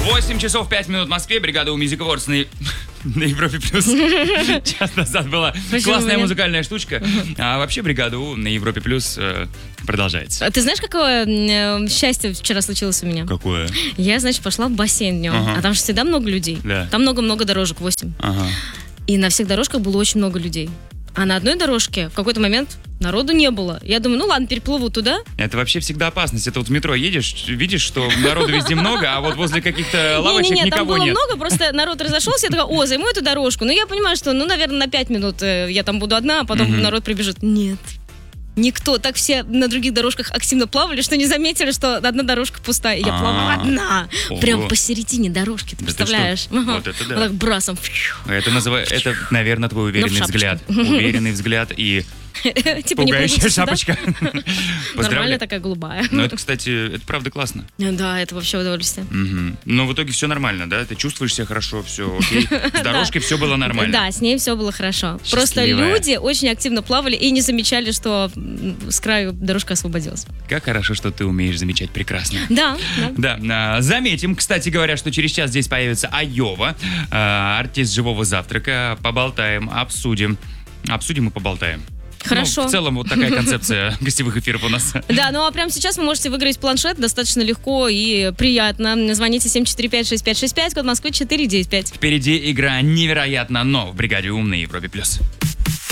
8 часов 5 минут в Москве. Бригада у Music Awards на Европе Плюс. Час назад была классная музыкальная штучка. А вообще бригада У на Европе Плюс продолжается. А ты знаешь, какое счастье вчера случилось у меня? Какое? Я, значит, пошла в бассейн днем. А там же всегда много людей. Да. Там много-много дорожек, 8. И на всех дорожках было очень много людей. А на одной дорожке в какой-то момент народу не было. Я думаю, ну ладно, переплыву туда. Это вообще всегда опасность. Это вот в метро едешь, видишь, что народу везде много, а вот возле каких-то лавочек Не-не-не, там никого было нет. много, просто народ разошелся, я такая, займу эту дорожку. Но я понимаю, что, наверное, на 5 минут я там буду одна, а потом народ прибежит. Нет. Никто. Так все на других дорожках активно плавали, что не заметили, что одна дорожка пустая. И я плавала одна. Прям посередине дорожки, ты представляешь? Вот это да. Вот так брасом. Это, наверное, твой уверенный взгляд. Уверенный взгляд и пугающая шапочка. Нормальная такая голубая. Ну, это, кстати, это правда классно. Да, это вообще удовольствие. Но в итоге все нормально, да? Ты чувствуешь себя хорошо, все окей. С дорожкой все было нормально. Да, с ней все было хорошо. Просто люди очень активно плавали и не замечали, что с краю дорожка освободилась. Как хорошо, что ты умеешь замечать прекрасно. Да. Заметим, кстати говоря, что через час здесь появится Айова, артист «Живого завтрака». Поболтаем, обсудим и поболтаем. Хорошо. Ну, в целом, вот такая концепция гостевых эфиров у нас. Да, ну а прямо сейчас вы можете выиграть планшет достаточно легко и приятно. Звоните 745-6565, код Москвы 495. Впереди игра невероятно, но в бригаде «Ум» на Европе+.